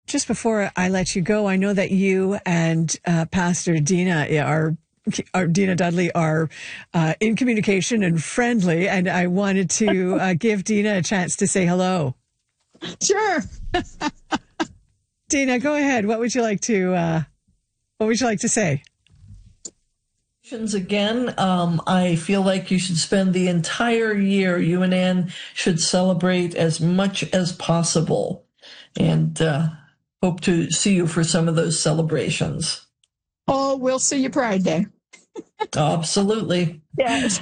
Just before I let you go, I know that you and Pastor Dina Dina Dudley are in communication and friendly, and I wanted to give Dina a chance to say hello. Sure. Dina, go ahead. What would you like to say? Again, I feel like you should spend the entire year, you and Ann should celebrate as much as possible, and hope to see you for some of those celebrations. Oh, we'll see you Pride Day. Absolutely. Yes.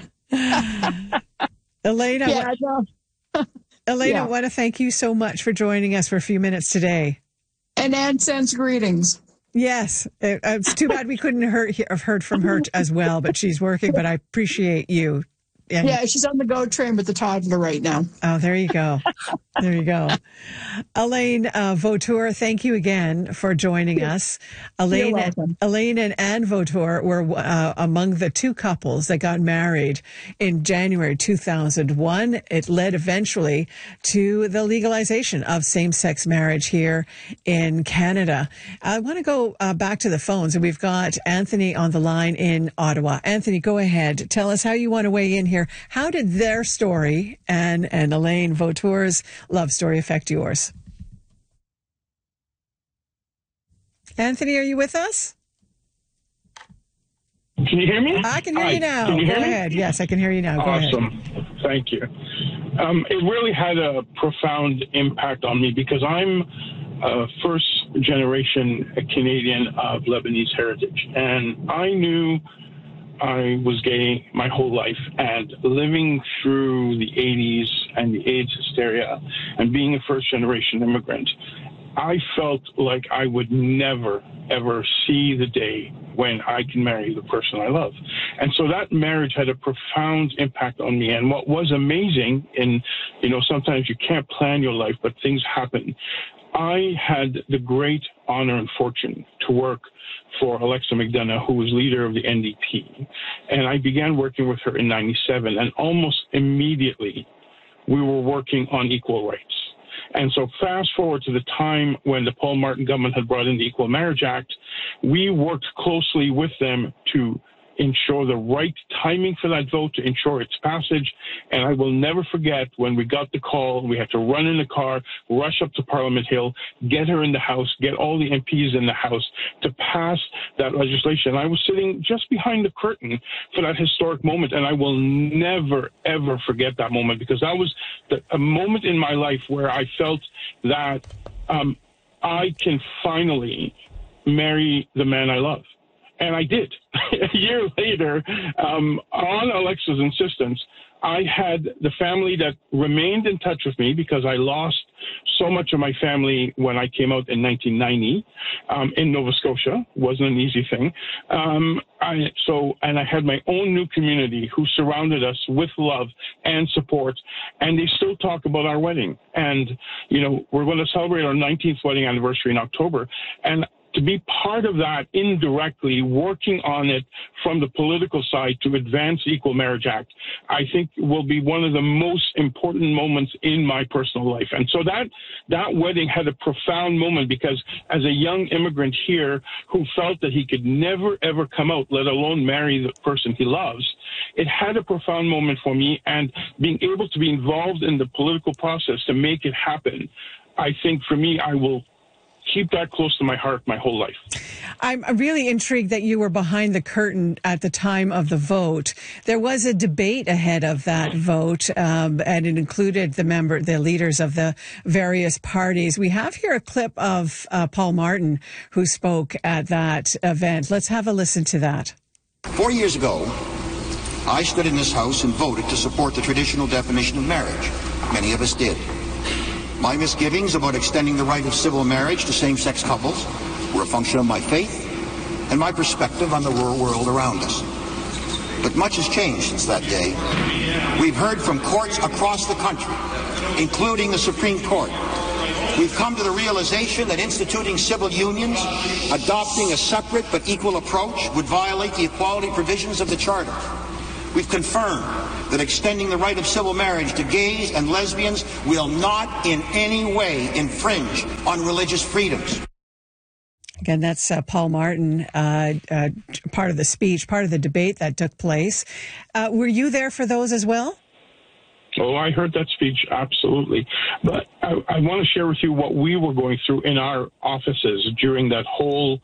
Elena, Yeah, I want to thank you so much for joining us for a few minutes today. And Ann sends greetings. Yes, it's too bad we couldn't have heard from her as well, but she's working, but I appreciate you. And yeah, she's on the GO train with the toddler right now. Oh, there you go. There you go. Elaine Vautour, thank you again for joining us. You're welcome. Elaine and Anne Vautour were among the two couples that got married in January 2001. It led eventually to the legalization of same-sex marriage here in Canada. I want to go back to the phones, and we've got Anthony on the line in Ottawa. Anthony, go ahead. Tell us how you want to weigh in here. How did their story and Elaine Vautour's love story affect yours? Anthony, are you with us? Can you hear me? I can hear you now. Can you hear Go me? ahead. Yes, I can hear you now. Go ahead. Awesome. Thank you. It really had a profound impact on me because I'm a first-generation Canadian of Lebanese heritage, and I knew I was gay my whole life, and living through the 80s and the AIDS hysteria and being a first-generation immigrant, I felt like I would never, ever see the day when I can marry the person I love. And so that marriage had a profound impact on me. And what was amazing, and, sometimes you can't plan your life, but things happen. I had the great honor and fortune to work for Alexa McDonough, who was leader of the NDP. And I began working with her in 97. And almost immediately, we were working on equal rights. And so fast forward to the time when the Paul Martin government had brought in the Equal Marriage Act, we worked closely with them to ensure the right timing for that vote, to ensure its passage. And I will never forget when we got the call, we had to run in the car, rush up to Parliament Hill, get her in the House, get all the MPs in the House to pass that legislation. I was sitting just behind the curtain for that historic moment, and I will never, ever forget that moment, because that was a moment in my life where I felt that I can finally marry the man I love. And I did. A year later, on Alexa's insistence, I had the family that remained in touch with me because I lost so much of my family when I came out in 1990 in Nova Scotia. Wasn't an easy thing. And I had my own new community who surrounded us with love and support, and they still talk about our wedding. And, we're going to celebrate our 19th wedding anniversary in October. And to be part of that indirectly, working on it from the political side to advance the Equal Marriage Act, I think will be one of the most important moments in my personal life. And so that wedding had a profound moment, because as a young immigrant here who felt that he could never, ever come out, let alone marry the person he loves, it had a profound moment for me. And being able to be involved in the political process to make it happen, I think for me, I will keep that close to my heart my whole life. I'm really intrigued that you were behind the curtain at the time of the vote. There was a debate ahead of that vote, and it included the leaders of the various parties. We have here a clip of Paul Martin, who spoke at that event. Let's have a listen to that. 4 years ago, I stood in this House and voted to support the traditional definition of marriage. Many of us did. My misgivings about extending the right of civil marriage to same-sex couples were a function of my faith and my perspective on the rural world around us. But much has changed since that day. We've heard from courts across the country, including the Supreme Court. We've come to the realization that instituting civil unions, adopting a separate but equal approach, would violate the equality provisions of the Charter. we've confirmed that extending the right of civil marriage to gays and lesbians will not in any way infringe on religious freedoms. Again, that's Paul Martin, part of the speech, part of the debate that took place. Were you there for those as well? Oh, I heard that speech, absolutely. But I want to share with you what we were going through in our offices during the whole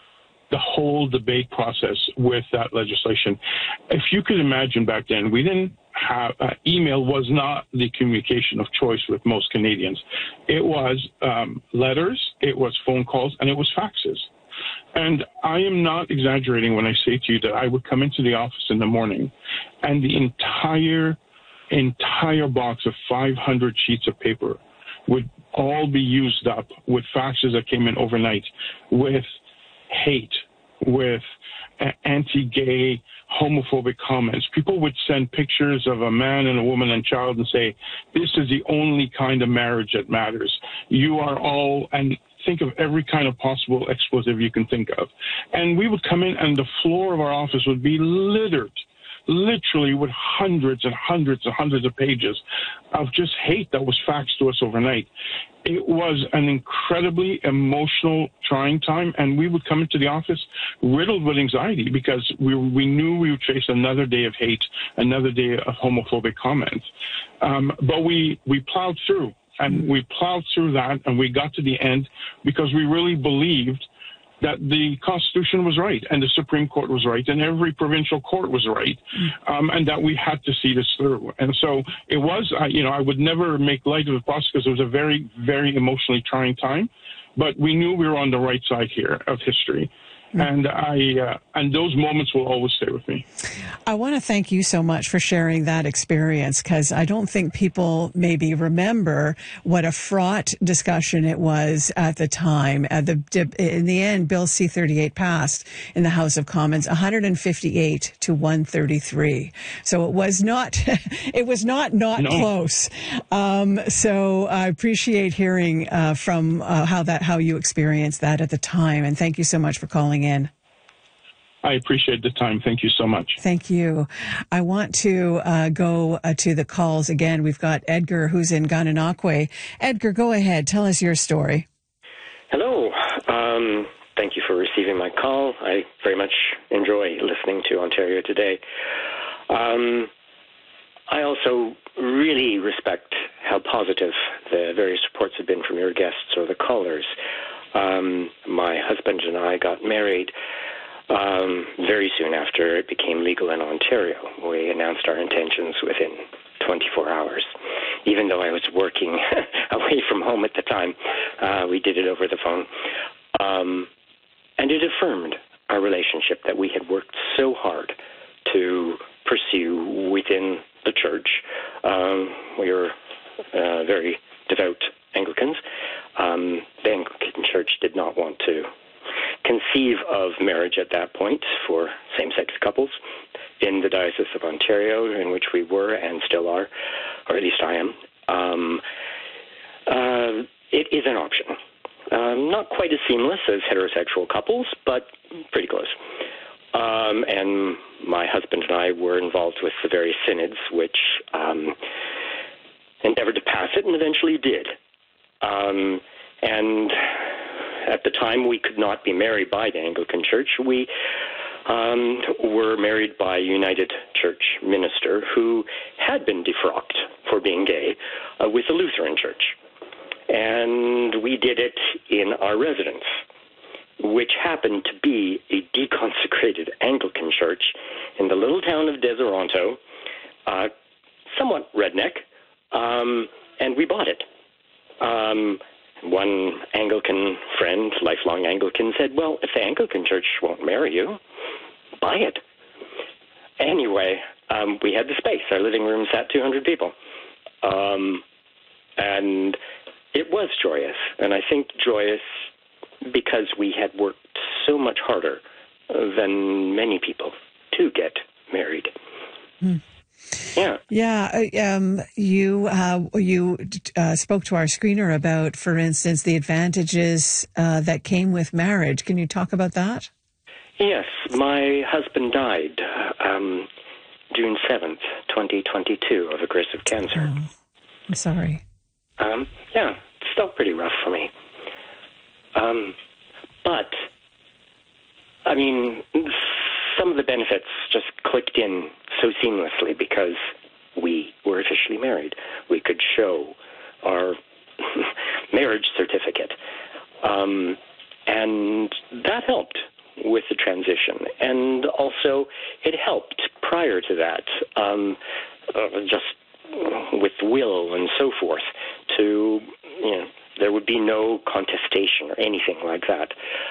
debate process with that legislation. If you could imagine back then, we didn't have email was not the communication of choice with most Canadians. It was letters, it was phone calls, and it was faxes. And I am not exaggerating when I say to you that I would come into the office in the morning and the entire box of 500 sheets of paper would all be used up with faxes that came in overnight with hate, with anti-gay, homophobic comments. People would send pictures of a man and a woman and child and say, this is the only kind of marriage that matters. You are all, and think of every kind of possible explosive you can think of. And we would come in and the floor of our office would be littered, literally with hundreds and hundreds and hundreds of pages of just hate that was faxed to us overnight. It was an incredibly emotional, trying time, and we would come into the office riddled with anxiety because we knew we would face another day of hate, another day of homophobic comments. But we plowed through, and we plowed through that, and we got to the end because we really believed that the Constitution was right, and the Supreme Court was right, and every provincial court was right, and that we had to see this through. And so it was, I would never make light of the process because it was a very, very emotionally trying time, but we knew we were on the right side here of history. And and those moments will always stay with me. I want to thank you so much for sharing that experience, because I don't think people maybe remember what a fraught discussion it was at the time. In the end, Bill C-38 passed in the House of Commons, 158 to 133. So it was not close. So I appreciate hearing from how you experienced that at the time, and thank you so much for calling in. I appreciate the time. Thank you so much. Thank you. I want to go to the calls again. We've got Edgar, who's in Gananoque. Edgar, go ahead. Tell us your story. Hello. Thank you for receiving my call. I very much enjoy listening to Ontario Today. I also really respect how positive the various reports have been from your guests or the callers. My husband and I got married very soon after it became legal in Ontario. We announced our intentions within 24 hours. Even though I was working away from home at the time, we did it over the phone. And it affirmed our relationship that we had worked so hard to pursue within the church. We were very devout Anglicans. The Anglican Church did not want to conceive of marriage at that point for same-sex couples in the Diocese of Ontario, in which we were and still are, or at least I am. It is an option. Not quite as seamless as heterosexual couples, but pretty close. And my husband and I were involved with the various synods, which endeavored to pass it and eventually did. And at the time, we could not be married by the Anglican Church. We were married by a United Church minister who had been defrocked for being gay with the Lutheran Church. And we did it in our residence, which happened to be a deconsecrated Anglican church in the little town of Deseronto, somewhat redneck, and we bought it. One Anglican friend, lifelong Anglican, said, well, if the Anglican Church won't marry you, buy it. Anyway, we had the space. Our living room sat 200 people. And it was joyous. And I think joyous because we had worked so much harder than many people to get married. Yeah. Yeah. You spoke to our screener about, for instance, the advantages that came with marriage. Can you talk about that? Yes. My husband died June 7th, 2022, of aggressive cancer. Oh, I'm sorry. Yeah, it's still pretty rough for me. But, I mean, some of the benefits just clicked in so seamlessly because we were officially married. We could show our marriage certificate. And that helped with the transition. And also, it helped prior to that, just with will and so forth, to, there would be no contestation or anything like that.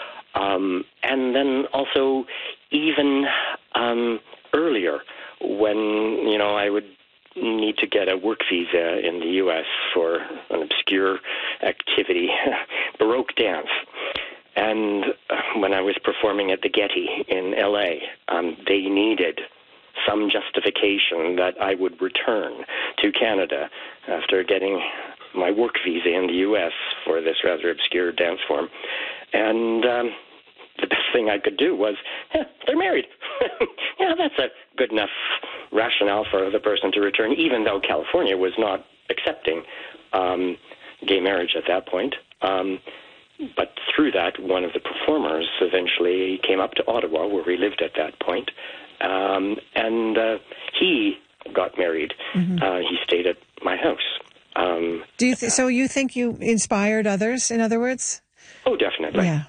And then also, even earlier, when, I would need to get a work visa in the U.S. for an obscure activity, Baroque dance. And when I was performing at the Getty in L.A., they needed some justification that I would return to Canada after getting my work visa in the U.S. for this rather obscure dance form. And the best thing I could do was, they're married. That's a good enough rationale for the person to return, even though California was not accepting gay marriage at that point. But through that, one of the performers eventually came up to Ottawa, where we lived at that point, and he got married. Mm-hmm. He stayed at my house. Do you so you think you inspired others, in other words? Oh, definitely. Yeah.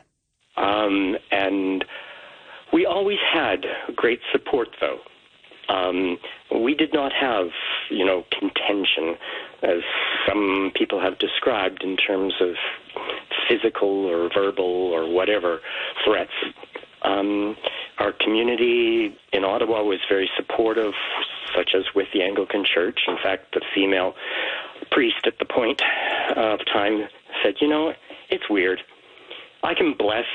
And we always had great support, though. We did not have, contention, as some people have described, in terms of physical or verbal or whatever threats. Our community in Ottawa was very supportive, such as with the Anglican Church. In fact, the female priest at the point of time said, it's weird. I can bless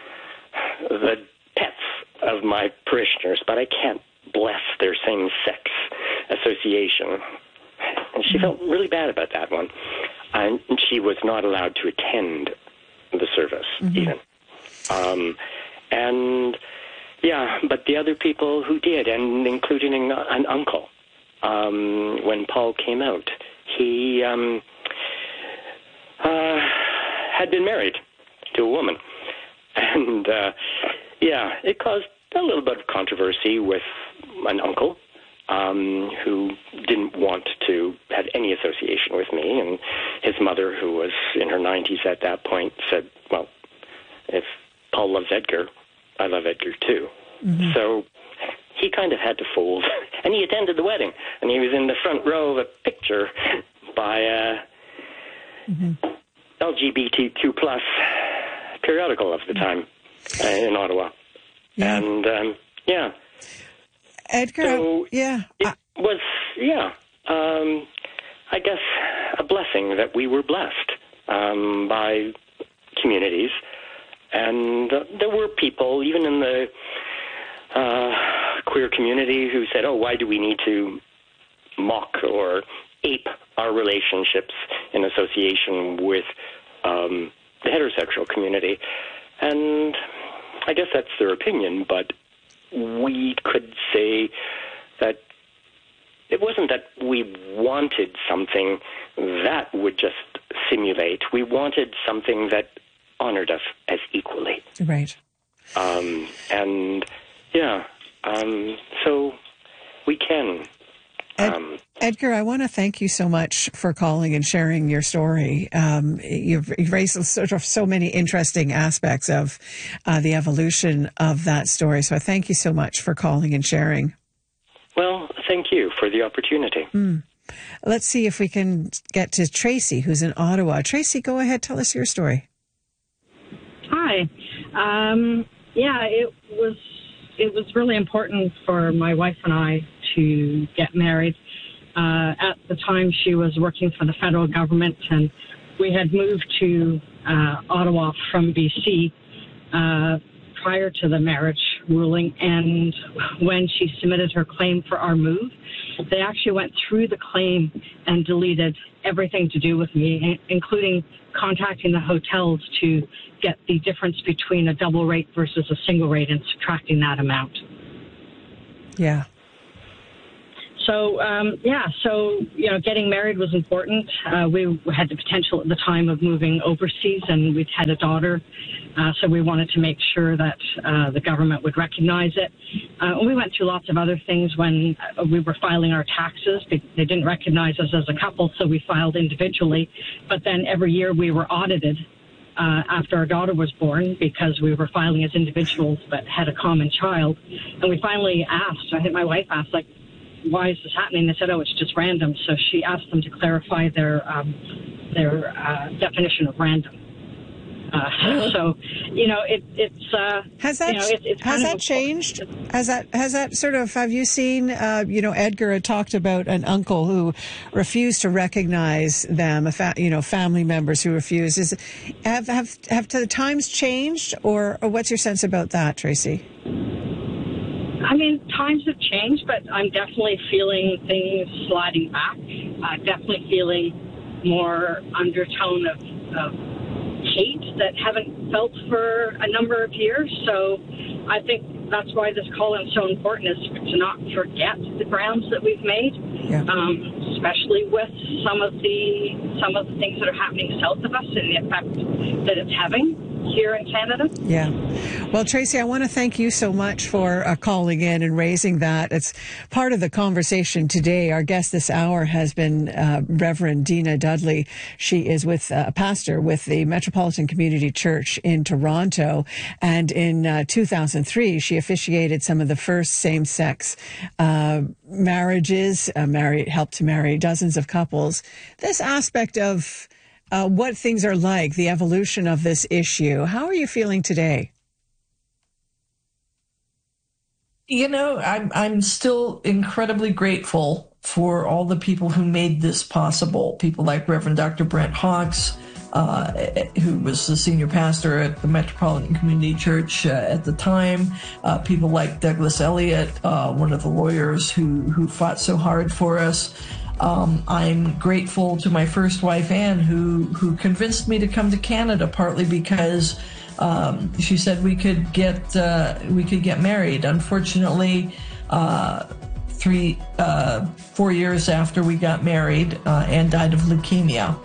the pets of my parishioners, but I can't bless their same-sex association. And she felt really bad about that one. And she was not allowed to attend the service, even. But the other people who did, and including an uncle, when Paul came out, he had been married to a woman. And, it caused a little bit of controversy with an uncle who didn't want to have any association with me. And his mother, who was in her 90s at that point, said, well, if Paul loves Edgar, I love Edgar too. Mm-hmm. So he kind of had to fold. And he attended the wedding. And he was in the front row of a picture by LGBTQ plus periodical of the time in Ottawa. Yeah. And, Edgar, so it was, I guess, a blessing that we were blessed by communities. And there were people, even in the queer community, who said, why do we need to mock or ape our relationships in association with the heterosexual community? And I guess that's their opinion, but we could say that it wasn't that we wanted something that would just simulate. We wanted something that honored us as equally. Right. So we can. Edgar, I want to thank you so much for calling and sharing your story. You've raised sort of so many interesting aspects of the evolution of that story. So I thank you so much for calling and sharing. Well, thank you for the opportunity. Let's see if we can get to Tracy, who's in Ottawa. Tracy, go ahead. Tell us your story. Hi. It was really important for my wife and I to get married. At the time, she was working for the federal government, and we had moved to Ottawa from BC prior to the marriage ruling. And when she submitted her claim for our move, they actually went through the claim and deleted everything to do with me, including contacting the hotels to get the difference between a double rate versus a single rate and subtracting that amount. Yeah. So, getting married was important. We had the potential at the time of moving overseas, and we'd had a daughter, so we wanted to make sure that the government would recognize it. We went through lots of other things when we were filing our taxes. They didn't recognize us as a couple, so we filed individually. But then every year we were audited after our daughter was born because we were filing as individuals but had a common child. And we finally asked, I think my wife asked, why is this happening? They said, it's just random. So she asked them to clarify their definition of random. So, has that changed? Has that sort of, have you seen, Edgar had talked about an uncle who refused to recognize them, family members who refused. Have the times changed, or what's your sense about that, Tracy? I mean, times have changed, but I'm definitely feeling things sliding back. Definitely feeling more undertone of hate that haven't felt for a number of years. So I think that's why this call-in is so important, is to not forget the grounds that we've made, especially with some of the things that are happening south of us and the effect that it's having here in Canada. Yeah. Well, Tracy, I want to thank you so much for calling in and raising that. It's part of the conversation today. Our guest this hour has been Reverend Dina Dudley. She is a pastor with the Metropolitan Community Church in Toronto. And in 2003, she officiated some of the first same-sex marriages, helped to marry dozens of couples. This aspect of what things are like, the evolution of this issue. How are you feeling today? I'm still incredibly grateful for all the people who made this possible. People like Reverend Dr. Brent Hawkes, who was the senior pastor at the Metropolitan Community Church at the time. People like Douglas Elliott, one of the lawyers who fought so hard for us. I'm grateful to my first wife, Anne, who convinced me to come to Canada, partly because she said we could get married. Unfortunately, 4 years after we got married, Anne died of leukemia.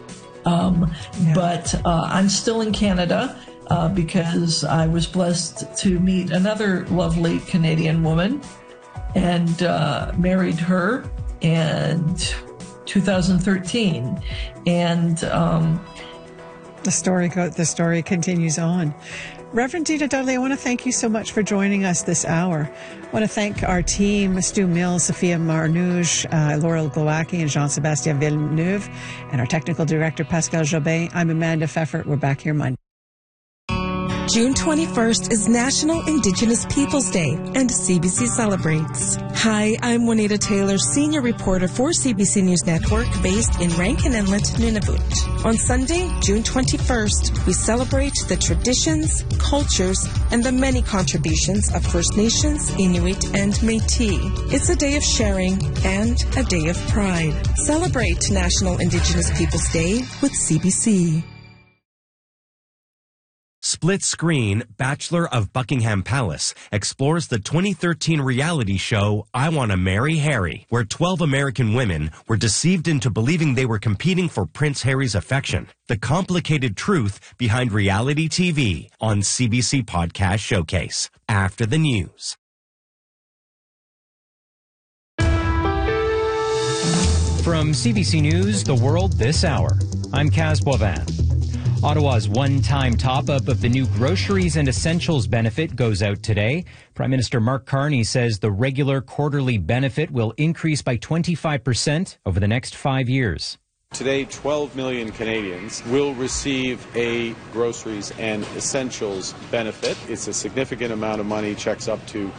But I'm still in Canada because I was blessed to meet another lovely Canadian woman and married her in 2013, and the story continues on. Reverend Dina Dudley, I want to thank you so much for joining us this hour. I want to thank our team, Stu Mills, Sophia Marnouge, Laurel Glowacki, and Jean-Sébastien Villeneuve, and our technical director, Pascal Jobin. I'm Amanda Pfeffer. We're back here Monday. June 21st is National Indigenous Peoples Day, and CBC celebrates. Hi, I'm Juanita Taylor, senior reporter for CBC News Network, based in Rankin Inlet, Nunavut. On Sunday, June 21st, we celebrate the traditions, cultures, and the many contributions of First Nations, Inuit, and Métis. It's a day of sharing and a day of pride. Celebrate National Indigenous Peoples Day with CBC. Split Screen, Bachelor of Buckingham Palace, explores the 2013 reality show I Want to Marry Harry, where 12 American women were deceived into believing they were competing for Prince Harry's affection. The complicated truth behind reality TV on CBC Podcast Showcase. After the news. From CBC News, The World This Hour, I'm Kaz Boivin. Ottawa's one-time top-up of the new groceries and essentials benefit goes out today. Prime Minister Mark Carney says the regular quarterly benefit will increase by 25% over the next 5 years. Today, 12 million Canadians will receive a groceries and essentials benefit. It's a significant amount of money, checks up to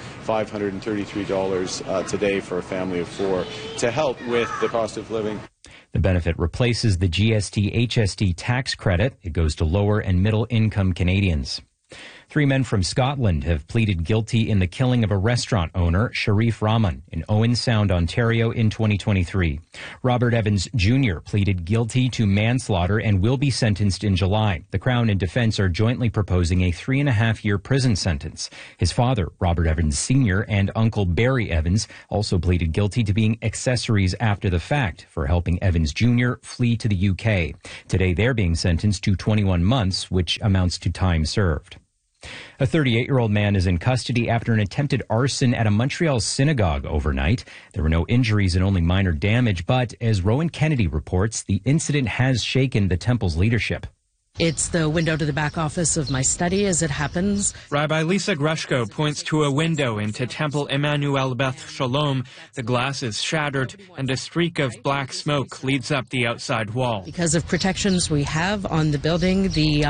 $533 today for a family of four, to help with the cost of living. The benefit replaces the GST-HST tax credit. It goes to lower and middle income Canadians. 3 men from Scotland have pleaded guilty in the killing of a restaurant owner, Sharif Rahman, in Owen Sound, Ontario in 2023. Robert Evans Jr. pleaded guilty to manslaughter and will be sentenced in July. The Crown and defense are jointly proposing a 3.5-year prison sentence. His father, Robert Evans Sr., and uncle Barry Evans also pleaded guilty to being accessories after the fact for helping Evans Jr. flee to the UK. Today, they're being sentenced to 21 months, which amounts to time served. A 38-year-old man is in custody after an attempted arson at a Montreal synagogue overnight. There were no injuries and only minor damage, but as Rowan Kennedy reports, the incident has shaken the temple's leadership. It's the window to the back office of my study as it happens. Rabbi Lisa Grushko points to a window into Temple Emmanuel Beth Shalom. The glass is shattered and a streak of black smoke leads up the outside wall. Because of protections we have on the building, the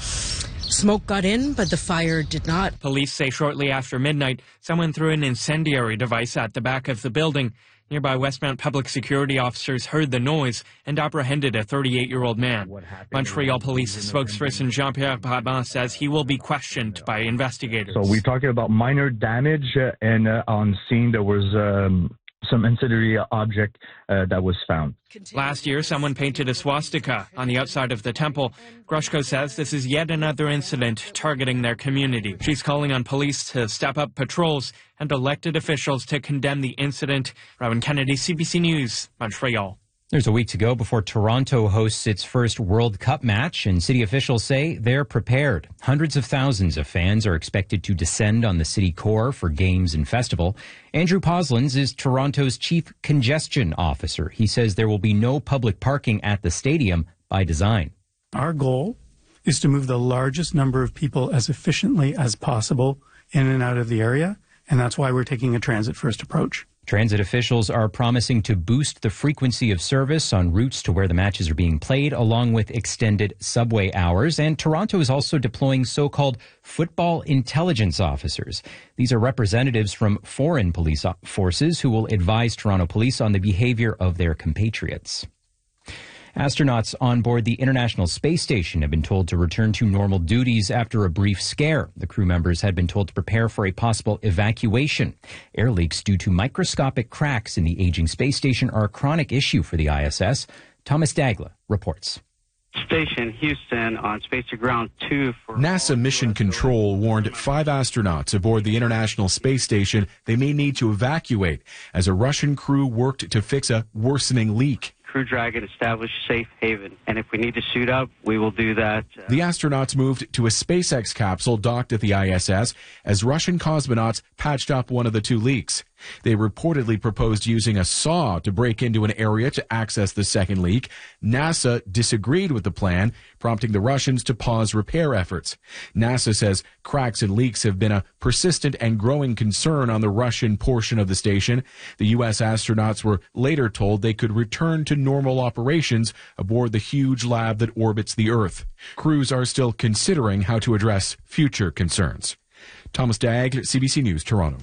smoke got in, but the fire did not. Police say shortly after midnight, someone threw an incendiary device at the back of the building. Nearby Westmount public security officers heard the noise and apprehended a 38-year-old man. Montreal police spokesperson Jean-Pierre Brabant says he will be questioned by investigators. So we're talking about minor damage, and on scene there was some incendiary object that was found. Last year, someone painted a swastika on the outside of the temple. Grushko says this is yet another incident targeting their community. She's calling on police to step up patrols and elected officials to condemn the incident. Rowan Kennedy, CBC News, Montreal. There's a week to go before Toronto hosts its first World Cup match, and city officials say they're prepared. Hundreds of thousands of fans are expected to descend on the city core for games and festival. Andrew Poslins is Toronto's chief congestion officer. He says there will be no public parking at the stadium by design. Our goal is to move the largest number of people as efficiently as possible in and out of the area, and that's why we're taking a transit-first approach. Transit officials are promising to boost the frequency of service on routes to where the matches are being played, along with extended subway hours. And Toronto is also deploying so-called football intelligence officers. These are representatives from foreign police forces who will advise Toronto police on the behavior of their compatriots. Astronauts on board the International Space Station have been told to return to normal duties after a brief scare. The crew members had been told to prepare for a possible evacuation. Air leaks due to microscopic cracks in the aging space station are a chronic issue for the ISS. Thomas Dagla reports. Station Houston on Space to Ground 2 for NASA Mission Control warned 5 astronauts aboard the International Space Station they may need to evacuate as a Russian crew worked to fix a worsening leak. Crew Dragon established safe haven, and if we need to suit up, we will do that. The astronauts moved to a SpaceX capsule docked at the ISS as Russian cosmonauts patched up one of the 2 leaks. They reportedly proposed using a saw to break into an area to access the second leak. NASA disagreed with the plan, prompting the Russians to pause repair efforts. NASA says cracks and leaks have been a persistent and growing concern on the Russian portion of the station. The U.S. astronauts were later told they could return to normal operations aboard the huge lab that orbits the Earth. Crews are still considering how to address future concerns. Thomas Dagg, CBC News, Toronto.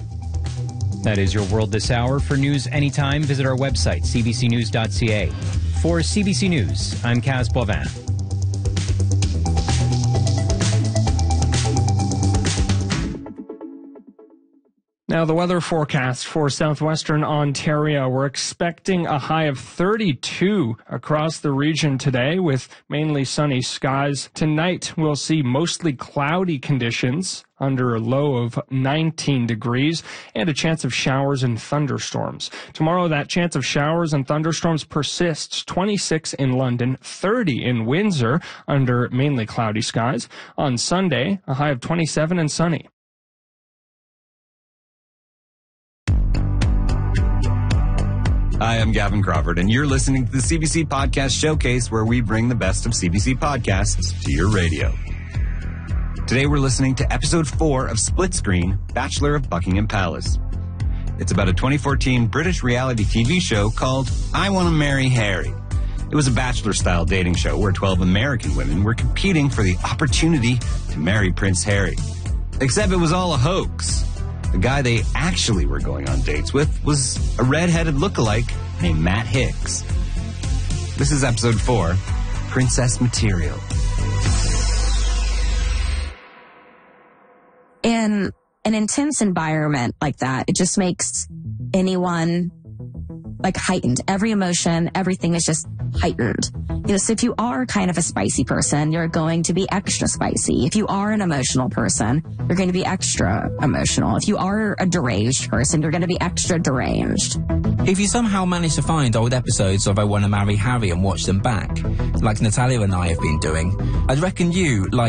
That is your world this hour. For news anytime, visit our website, cbcnews.ca. For CBC News, I'm Kaz Boivin. Now, the weather forecast for southwestern Ontario. We're expecting a high of 32 across the region today with mainly sunny skies. Tonight, we'll see mostly cloudy conditions under a low of 19 degrees and a chance of showers and thunderstorms. Tomorrow, that chance of showers and thunderstorms persists. 26 in London, 30 in Windsor under mainly cloudy skies. On Sunday, a high of 27 and sunny. Hi, I'm Gavin Crawford, and you're listening to the CBC Podcast Showcase, where we bring the best of CBC podcasts to your radio. Today, we're listening to Episode 4 of Split Screen, Bachelor of Buckingham Palace. It's about a 2014 British reality TV show called I Want to Marry Harry. It was a bachelor-style dating show where 12 American women were competing for the opportunity to marry Prince Harry. Except it was all a hoax. The guy they actually were going on dates with was a red-headed lookalike named Matt Hicks. This is Episode 4, Princess Material. in an intense environment like that, it just makes anyone like heightened. Every emotion, everything is just heightened. You know, so if you are kind of a spicy person, you're going to be extra spicy. If you are an emotional person, you're going to be extra emotional. If you are a deranged person, you're going to be extra deranged. If you somehow manage to find old episodes of I Want to Marry Harry and watch them back, like Natalia and I have been doing, I'd reckon you, like